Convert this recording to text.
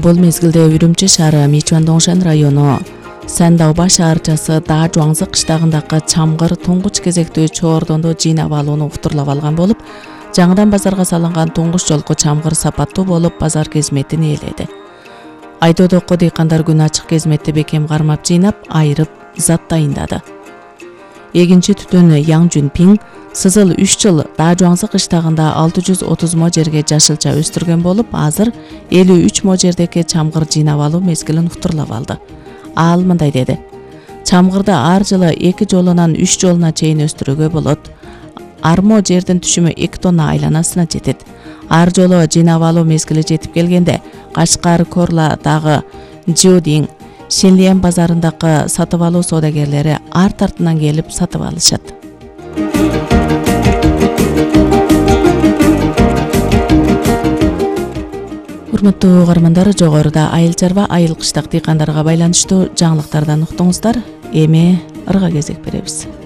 Бул мезгилде Үрүмчү шаары Мичуан Доңшан району Сандауба шаарчасы Даа Жуаңзы кыштагындагы чамгыр туңгуч кезектүү чоордонду жыйнап алууну уктурлап алган болуп, жаңыдан базарга салынган туңгуч жолку чамгыр сапаттуу болуп базар кезметин ээледи. Айдоодокко дыйкандар күн ачык кезметти бекем кармап жыйнап, айырып, зат дайындады. Эгинчи түтүн Яң Жүнпиң сызыл 3 жыл Даа Жуаңзы кыштагында 630 мо жерге жашылча өстүргөн болуп, азыр 53 мо жердеки чамгыр жыйнап алуу мезгилин уктурлап алды. Ал мындай деди: чамгырды ар жылы 2 жолунан 3 жолуна чейин өстүрүүгө болот. Армо жердин түшүмү 2 тонна айланасына жетет. Ар жолу жыйнап алуу мезгили жетип келгенде, Кашкар Корладагы Жиодиң Шенлиен базарындагы сатып алуу соодагерлери ар тартынан келип сатып алышат. Урматтуу угармандар, жогоруда айыл чарба, айыл кыштак дыйкандарга байланыштуу жаңылыктардан уктуңуздар. Эми ырга кезек беребиз.